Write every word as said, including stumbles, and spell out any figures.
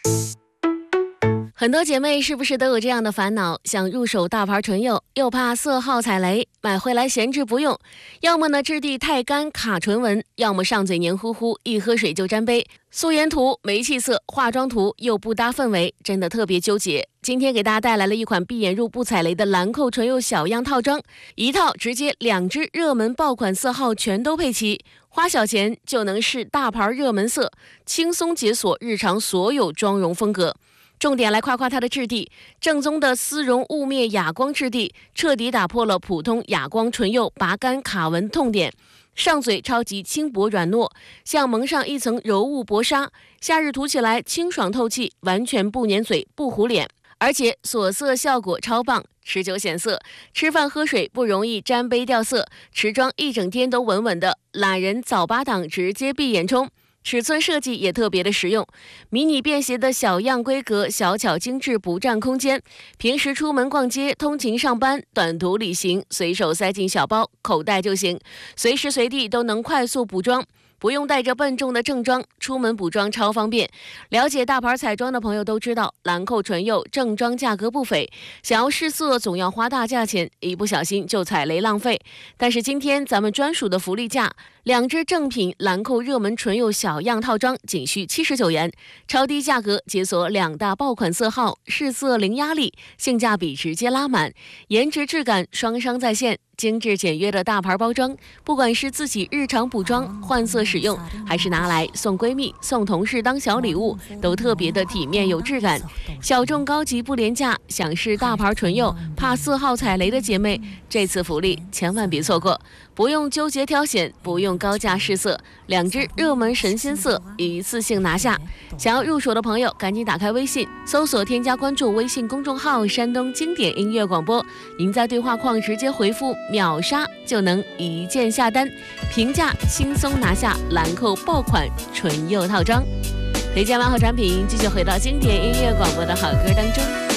很多姐妹是不是都有这样的烦恼，想入手大牌唇釉，又怕色号踩雷，买回来闲置不用，要么呢质地太干卡唇纹，要么上嘴黏糊糊，一喝水就沾杯，素颜涂没气色，化妆涂又不搭氛围，真的特别纠结。今天给大家带来了一款闭眼入不踩雷的兰蔻唇釉小样套装，一套直接两支热门爆款色号全都配齐，花小钱就能试大牌热门色，轻松解锁日常所有妆容风格。重点来夸夸它的质地，正宗的丝绒雾面哑光质地，彻底打破了普通哑光唇釉拔干卡纹痛点。上嘴超级轻薄软糯，像蒙上一层柔雾薄纱，夏日涂起来清爽透气，完全不粘嘴不糊脸，而且锁色效果超棒，持久显色，吃饭喝水不容易沾杯掉色，持妆一整天都稳稳的，懒人早八档直接闭眼冲。尺寸设计也特别的实用，迷你便携的小样规格，小巧精致不占空间，平时出门逛街、通勤上班、短途旅行，随手塞进小包口袋就行，随时随地都能快速补妆，不用带着笨重的正装，出门补妆超方便。了解大牌彩妆的朋友都知道，兰蔻唇釉正装价格不菲，想要试色总要花大价钱，一不小心就踩雷浪费。但是今天咱们专属的福利价，两支正品兰蔻热门唇釉小样套装仅需七十九元，超低价格解锁两大爆款色号，试色零压力，性价比直接拉满，颜值质感双商在线。精致简约的大牌包装，不管是自己日常补妆换色使用，还是拿来送闺蜜送同事当小礼物，都特别的体面有质感。小众高级不廉价，想试大牌唇釉怕色号踩雷的姐妹，这次福利千万别错过，不用纠结挑选，不用高价试色，两支热门神仙色一次性拿下。想要入手的朋友赶紧打开微信搜索添加关注微信公众号山东经典音乐广播，您在对话框直接回复秒杀就能一键下单，平价轻松拿下兰蔻爆款唇釉套装。推荐完好产品，继续回到经典音乐广播的好歌当中。